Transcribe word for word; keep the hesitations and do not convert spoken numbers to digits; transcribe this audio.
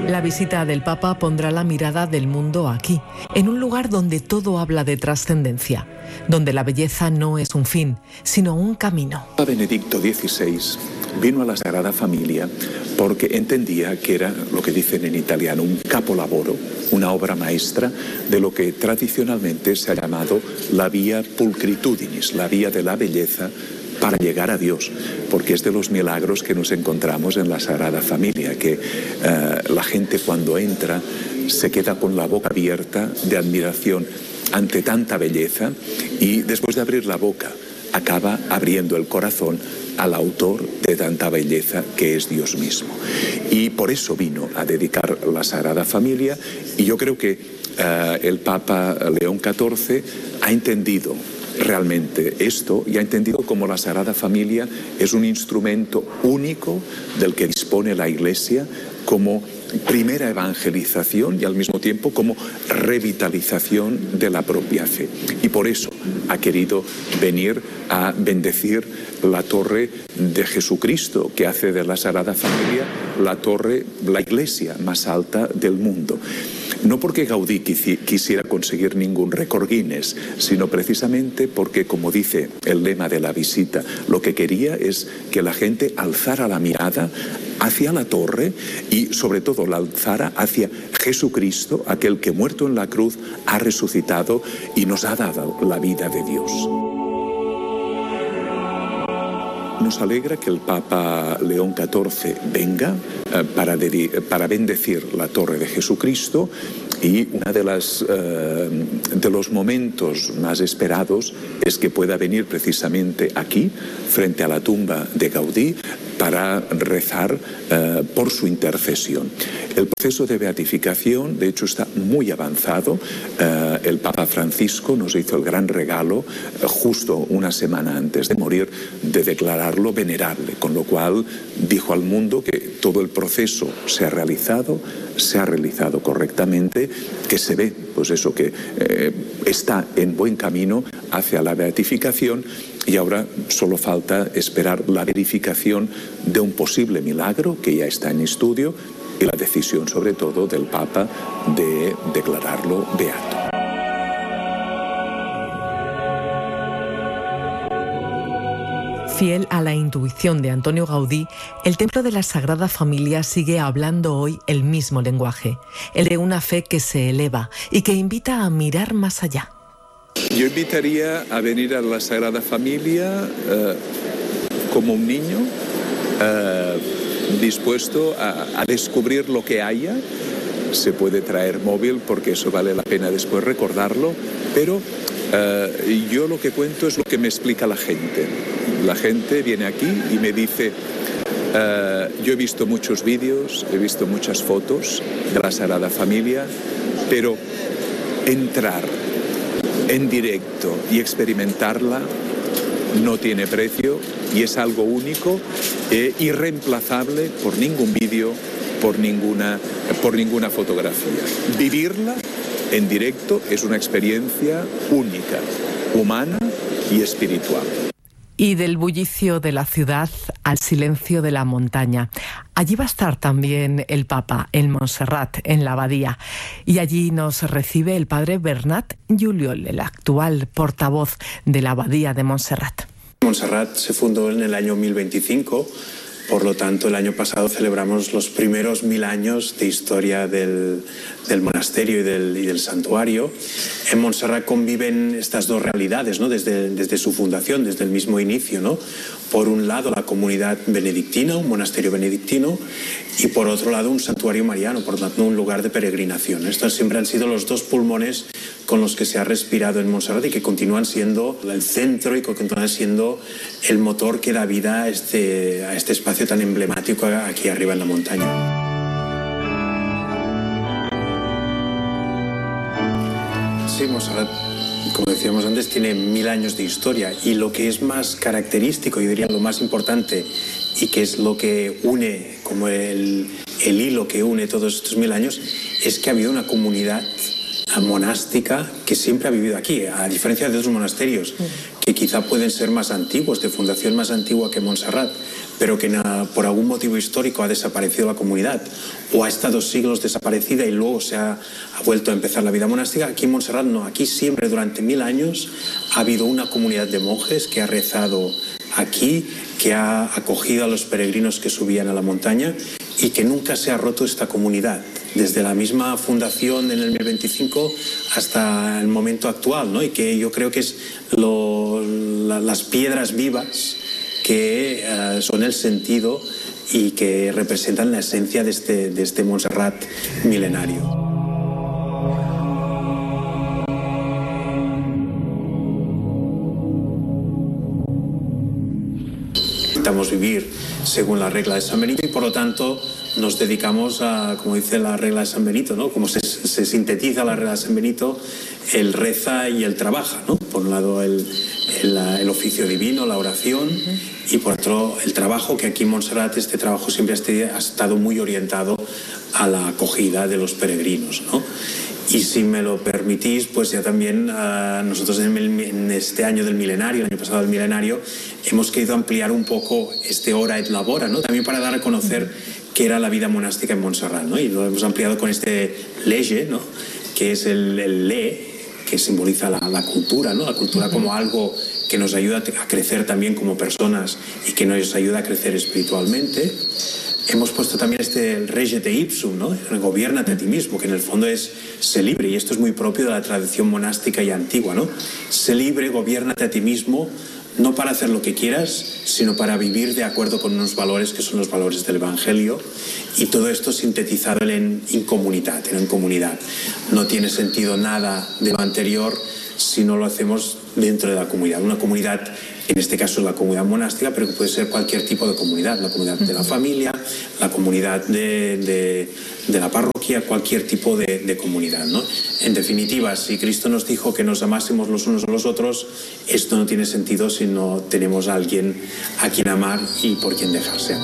La visita del Papa pondrá la mirada del mundo aquí, en un lugar donde todo habla de trascendencia, donde la belleza no es un fin, sino un camino. Papa Benedicto dieciséis vino a la Sagrada Familia porque entendía que era lo que dicen en italiano un capolavoro, una obra maestra de lo que tradicionalmente se ha llamado la via pulchritudinis, la vía de la belleza para llegar a Dios, porque es de los milagros que nos encontramos en la Sagrada Familia, que eh, la gente cuando entra se queda con la boca abierta de admiración ante tanta belleza y después de abrir la boca acaba abriendo el corazón al autor de tanta belleza que es Dios mismo. Y por eso vino a dedicar la Sagrada Familia y yo creo que eh, el Papa León catorce ha entendido realmente esto y ha entendido cómo la Sagrada Familia es un instrumento único del que dispone la Iglesia como primera evangelización y al mismo tiempo como revitalización de la propia fe. Y por eso ha querido venir a bendecir la torre de Jesucristo, que hace de la Sagrada Familia la torre, la iglesia más alta del mundo. No porque Gaudí quisiera conseguir ningún récord Guinness, sino precisamente porque, como dice el lema de la visita, lo que quería es que la gente alzara la mirada hacia la torre y sobre todo la alzara hacia Jesucristo, aquel que muerto en la cruz ha resucitado y nos ha dado la vida de Dios. Nos alegra que el Papa León catorce venga eh, para, para bendecir la torre de Jesucristo y uno de, las, eh, de los momentos más esperados es que pueda venir precisamente aquí, frente a la tumba de Gaudí, para rezar eh, por su intercesión. El proceso de beatificación, de hecho, está muy avanzado. Eh, el Papa Francisco nos hizo el gran regalo, eh, justo una semana antes de morir, de declararlo venerable, con lo cual dijo al mundo que todo el proceso se ha realizado, se ha realizado correctamente, que se ve, pues eso, que eh, está en buen camino hacia la beatificación. Y ahora solo falta esperar la verificación de un posible milagro que ya está en estudio y la decisión sobre todo del Papa de declararlo beato. Fiel a la intuición de Antonio Gaudí, el Templo de la Sagrada Familia sigue hablando hoy el mismo lenguaje, el de una fe que se eleva y que invita a mirar más allá. Yo invitaría a venir a la Sagrada Familia eh, como un niño, eh, dispuesto a, a descubrir lo que haya. Se puede traer móvil porque eso vale la pena después recordarlo, pero eh, yo lo que cuento es lo que me explica la gente. La gente viene aquí y me dice, eh, yo he visto muchos vídeos, he visto muchas fotos de la Sagrada Familia, pero entrar en directo y experimentarla no tiene precio y es algo único e irreemplazable por ningún vídeo, por ninguna, por ninguna fotografía. Vivirla en directo es una experiencia única, humana y espiritual. Y del bullicio de la ciudad al silencio de la montaña. Allí va a estar también el Papa, en Montserrat, en la abadía. Y allí nos recibe el padre Bernat Llullol, el actual portavoz de la abadía de Montserrat. Montserrat se fundó en el año mil veinticinco, por lo tanto el año pasado celebramos los primeros mil años de historia del, del monasterio y del, y del santuario. En Montserrat conviven estas dos realidades, ¿no? desde, desde su fundación, desde el mismo inicio, ¿no? Por un lado la comunidad benedictina, un monasterio benedictino, y por otro lado un santuario mariano, por lo tanto un lugar de peregrinación. Estos siempre han sido los dos pulmones con los que se ha respirado en Montserrat y que continúan siendo el centro y que continúan siendo el motor que da vida a este, a este espacio tan emblemático aquí arriba en la montaña. Sí, Montserrat, como decíamos antes, tiene mil años de historia y lo que es más característico, yo diría lo más importante y que es lo que une, como el, el hilo que une todos estos mil años, es que ha habido una comunidad monástica que siempre ha vivido aquí, a diferencia de otros monasterios que quizá pueden ser más antiguos, de fundación más antigua que Montserrat, pero que na, por algún motivo histórico ha desaparecido la comunidad o ha estado siglos desaparecida y luego se ha, ha vuelto a empezar la vida monástica. Aquí en Montserrat no, aquí siempre durante mil años ha habido una comunidad de monjes que ha rezado aquí, que ha acogido a los peregrinos que subían a la montaña y que nunca se ha roto esta comunidad, desde la misma fundación en el mil veinticinco hasta el momento actual, ¿no? Y que yo creo que es lo, la, las piedras vivas que uh, son el sentido y que representan la esencia de este, de este Montserrat milenario. Intentamos vivir según la regla de San Benito y por lo tanto nos dedicamos a, como dice la regla de San Benito, ¿no? Como se, se sintetiza la regla de San Benito, el reza y el trabaja, ¿no? Por un lado el, el, el oficio divino, la oración, uh-huh. y por otro el trabajo, que aquí en Montserrat este trabajo siempre ha estado muy orientado a la acogida de los peregrinos, ¿no? Y si me lo permitís, pues ya también uh, nosotros en, el, en este año del milenario, el año pasado del milenario, hemos querido ampliar un poco este hora et labora, ¿no? También para dar a conocer qué era la vida monástica en Montserrat, ¿no? Y lo hemos ampliado con este lege, ¿no? Que es el, el le, que simboliza la, la cultura, ¿no? La cultura como algo que nos ayuda a crecer también como personas y que nos ayuda a crecer espiritualmente. Hemos puesto también este el regete ipsum, ¿no? Gobiérnate a ti mismo, que en el fondo es sé libre, y esto es muy propio de la tradición monástica y antigua, ¿no? Sé libre, gobiérnate a ti mismo, no para hacer lo que quieras, sino para vivir de acuerdo con unos valores que son los valores del Evangelio, y todo esto sintetizado en incomunidad, en comunidad. No tiene sentido nada de lo anterior si no lo hacemos dentro de la comunidad. Una comunidad, en este caso es la comunidad monástica, pero que puede ser cualquier tipo de comunidad, la comunidad de la familia, la comunidad de, de, de la parroquia, cualquier tipo de, de comunidad, ¿no? En definitiva, si Cristo nos dijo que nos amásemos los unos a los otros, esto no tiene sentido si no tenemos a alguien a quien amar y por quien dejarse amar.